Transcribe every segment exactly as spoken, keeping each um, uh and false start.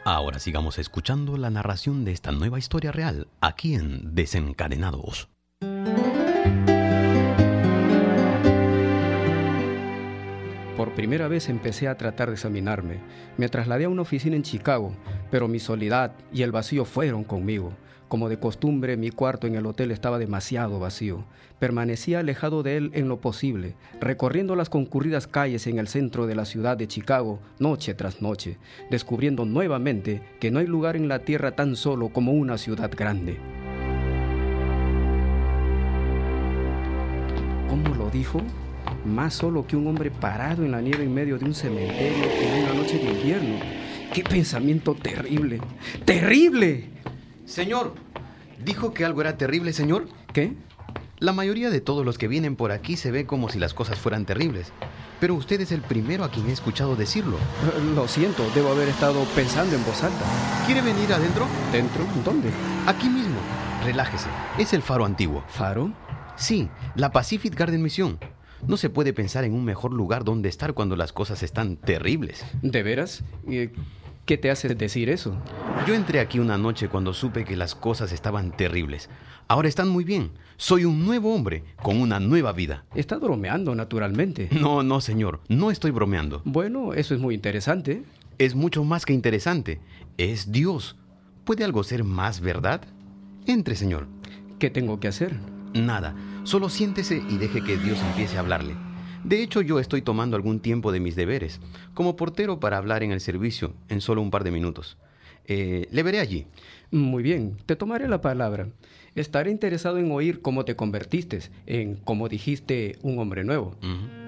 Ahora sigamos escuchando la narración de esta nueva historia real, aquí en Desencadenados. Por primera vez empecé a tratar de examinarme. Me trasladé a una oficina en Chicago, pero mi soledad y el vacío fueron conmigo. Como de costumbre, mi cuarto en el hotel estaba demasiado vacío. Permanecía alejado de él en lo posible, recorriendo las concurridas calles en el centro de la ciudad de Chicago, noche tras noche, descubriendo nuevamente que no hay lugar en la tierra tan solo como una ciudad grande. ¿Cómo lo dijo? Más solo que un hombre parado en la nieve en medio de un cementerio en una noche de invierno. ¡Qué pensamiento terrible! ¡Terrible! Señor, ¿dijo que algo era terrible, señor? ¿Qué? La mayoría de todos los que vienen por aquí se ve como si las cosas fueran terribles. Pero usted es el primero a quien he escuchado decirlo. Lo siento, debo haber estado pensando en voz alta. ¿Quiere venir adentro? ¿Dentro? ¿Dónde? Aquí mismo. Relájese. Es el faro antiguo. ¿Faro? Sí, la Pacific Garden Mission. No se puede pensar en un mejor lugar donde estar cuando las cosas están terribles. ¿De veras? ¿Qué te hace decir eso? Yo entré aquí una noche cuando supe que las cosas estaban terribles. Ahora están muy bien. Soy un nuevo hombre con una nueva vida. Estás bromeando, naturalmente. No, no, señor. No estoy bromeando. Bueno, eso es muy interesante. Es mucho más que interesante. Es Dios. ¿Puede algo ser más verdad? Entre, señor. ¿Qué tengo que hacer? Nada. Solo siéntese y deje que Dios empiece a hablarle. De hecho, yo estoy tomando algún tiempo de mis deberes, como portero para hablar en el servicio en solo un par de minutos. Eh, le veré allí. Muy bien, te tomaré la palabra. Estaré interesado en oír cómo te convertiste, en cómo dijiste un hombre nuevo. Uh-huh.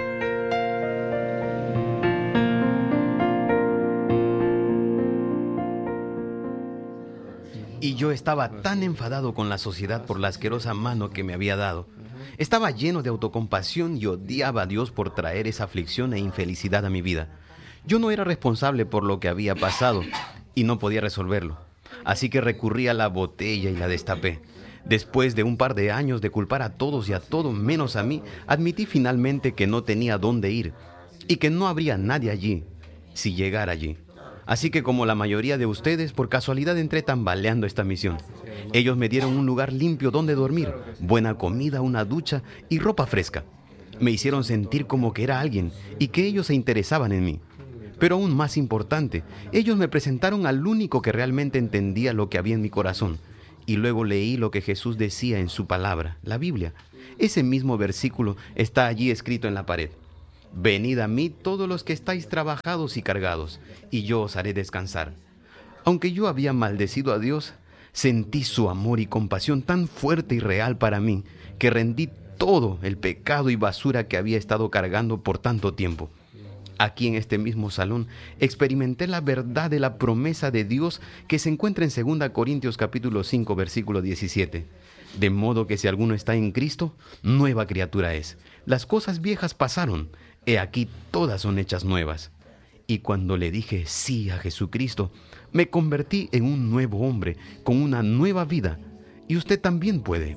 Y yo estaba tan enfadado con la sociedad por la asquerosa mano que me había dado. Estaba lleno de autocompasión y odiaba a Dios por traer esa aflicción e infelicidad a mi vida. Yo no era responsable por lo que había pasado y no podía resolverlo. Así que recurrí a la botella y la destapé. Después de un par de años de culpar a todos y a todo menos a mí, admití finalmente que no tenía dónde ir y que no habría nadie allí si llegara allí. Así que como la mayoría de ustedes, por casualidad entré tambaleando esta misión. Ellos me dieron un lugar limpio donde dormir, buena comida, una ducha y ropa fresca. Me hicieron sentir como que era alguien y que ellos se interesaban en mí. Pero aún más importante, ellos me presentaron al único que realmente entendía lo que había en mi corazón. Y luego leí lo que Jesús decía en su palabra, la Biblia. Ese mismo versículo está allí escrito en la pared. Venid a mí todos los que estáis trabajados y cargados, y yo os haré descansar. Aunque yo había maldecido a Dios, sentí su amor y compasión tan fuerte y real para mí, que rendí todo el pecado y basura que había estado cargando por tanto tiempo. Aquí en este mismo salón experimenté la verdad de la promesa de Dios que se encuentra en segunda Corintios capítulo cinco, versículo diecisiete. De modo que si alguno está en Cristo, nueva criatura es. Las cosas viejas pasaron, he aquí todas son hechas nuevas. Y cuando le dije sí a Jesucristo, me convertí en un nuevo hombre, con una nueva vida. Y usted también puede.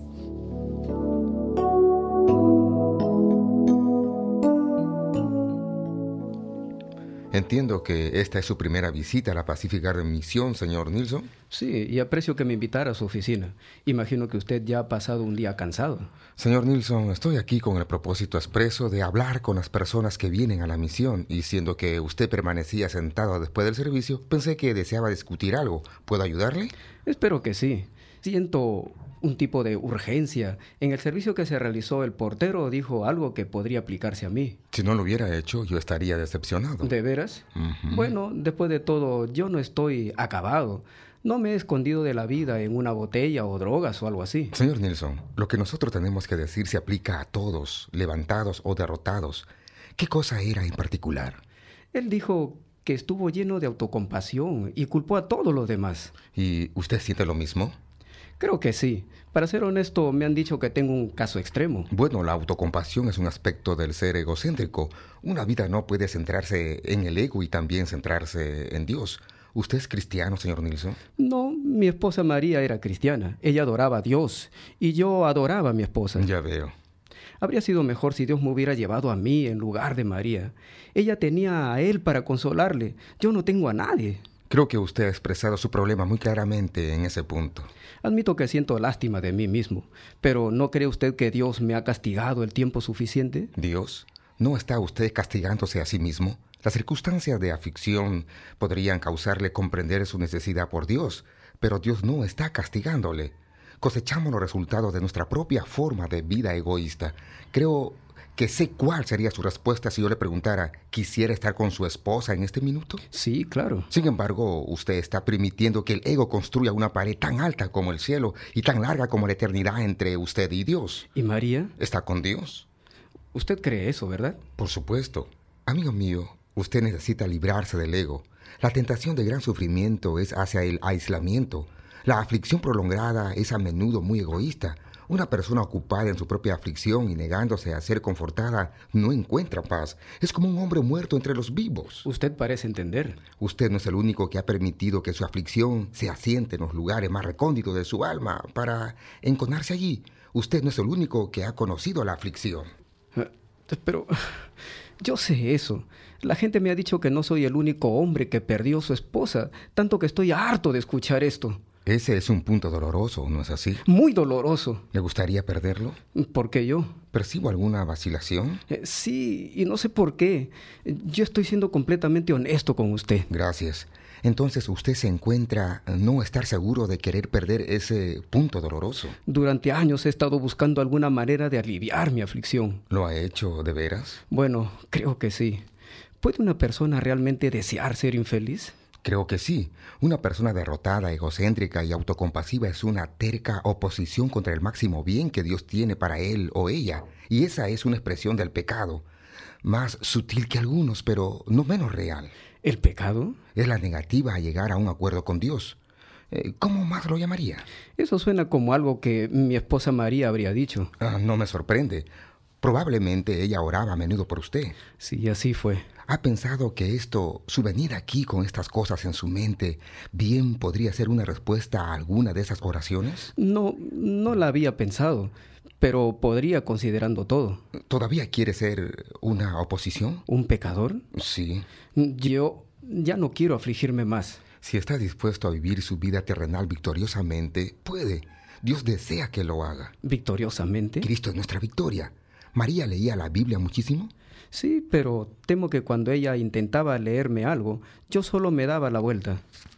Entiendo que esta es su primera visita a la Pacific Garden Mission, señor Nilsson. Sí, y aprecio que me invitara a su oficina. Imagino que usted ya ha pasado un día cansado. Señor Nilsson, estoy aquí con el propósito expreso de hablar con las personas que vienen a la misión, y siendo que usted permanecía sentado después del servicio, pensé que deseaba discutir algo. ¿Puedo ayudarle? Espero que sí. Siento un tipo de urgencia. En el servicio que se realizó, el portero dijo algo que podría aplicarse a mí. Si no lo hubiera hecho, yo estaría decepcionado. ¿De veras? Uh-huh. Bueno, después de todo, yo no estoy acabado. No me he escondido de la vida en una botella o drogas o algo así. Señor Nilsson, lo que nosotros tenemos que decir se aplica a todos, levantados o derrotados. ¿Qué cosa era en particular? Él dijo que estuvo lleno de autocompasión y culpó a todos los demás. ¿Y usted siente lo mismo? Creo que sí. Para ser honesto, me han dicho que tengo un caso extremo. Bueno, la autocompasión es un aspecto del ser egocéntrico. Una vida no puede centrarse en el ego y también centrarse en Dios. ¿Usted es cristiano, señor Nilsson? No, mi esposa María era cristiana. Ella adoraba a Dios y yo adoraba a mi esposa. Ya veo. Habría sido mejor si Dios me hubiera llevado a mí en lugar de María. Ella tenía a Él para consolarle. Yo no tengo a nadie. Creo que usted ha expresado su problema muy claramente en ese punto. Admito que siento lástima de mí mismo, pero ¿no cree usted que Dios me ha castigado el tiempo suficiente? ¿Dios? ¿No está usted castigándose a sí mismo? Las circunstancias de aflicción podrían causarle comprender su necesidad por Dios, pero Dios no está castigándole. Cosechamos los resultados de nuestra propia forma de vida egoísta. Creo que sé cuál sería su respuesta si yo le preguntara, ¿quisiera estar con su esposa en este minuto? Sí, claro. Sin embargo, usted está permitiendo que el ego construya una pared tan alta como el cielo y tan larga como la eternidad entre usted y Dios. ¿Y María? ¿Está con Dios? Usted cree eso, ¿verdad? Por supuesto. Amigo mío, usted necesita librarse del ego. La tentación de gran sufrimiento es hacia el aislamiento. La aflicción prolongada es a menudo muy egoísta. Una persona ocupada en su propia aflicción y negándose a ser confortada no encuentra paz. Es como un hombre muerto entre los vivos. Usted parece entender. Usted no es el único que ha permitido que su aflicción se asiente en los lugares más recónditos de su alma para enconarse allí. Usted no es el único que ha conocido la aflicción. Pero yo sé eso. La gente me ha dicho que no soy el único hombre que perdió a su esposa, tanto que estoy harto de escuchar esto. Ese es un punto doloroso, ¿no es así? Muy doloroso. ¿Le gustaría perderlo? ¿Por qué yo? ¿Percibo alguna vacilación? Eh, sí, y no sé por qué. Yo estoy siendo completamente honesto con usted. Gracias. Entonces usted se encuentra no estar seguro de querer perder ese punto doloroso. Durante años he estado buscando alguna manera de aliviar mi aflicción. ¿Lo ha hecho de veras? Bueno, creo que sí. ¿Puede una persona realmente desear ser infeliz? Creo que sí. Una persona derrotada, egocéntrica y autocompasiva es una terca oposición contra el máximo bien que Dios tiene para él o ella. Y esa es una expresión del pecado. Más sutil que algunos, pero no menos real. ¿El pecado? Es la negativa a llegar a un acuerdo con Dios. Eh, ¿Cómo más lo llamaría? Eso suena como algo que mi esposa María habría dicho. Ah, no me sorprende. Probablemente ella oraba a menudo por usted. Sí, así fue. ¿Ha pensado que esto, su venida aquí con estas cosas en su mente, bien podría ser una respuesta a alguna de esas oraciones? No, no la había pensado, pero podría considerando todo. ¿Todavía quiere ser una oposición? ¿Un pecador? Sí. Yo ya no quiero afligirme más. Si está dispuesto a vivir su vida terrenal victoriosamente, puede. Dios desea que lo haga. ¿Victoriosamente? Cristo es nuestra victoria. ¿María leía la Biblia muchísimo? Sí, pero temo que cuando ella intentaba leerme algo, yo solo me daba la vuelta.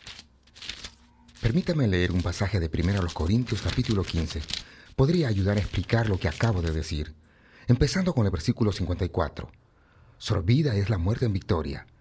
Permítame leer un pasaje de primero a los Corintios, capítulo quince. Podría ayudar a explicar lo que acabo de decir. Empezando con el versículo cincuenta y cuatro. Sorbida es la muerte en victoria.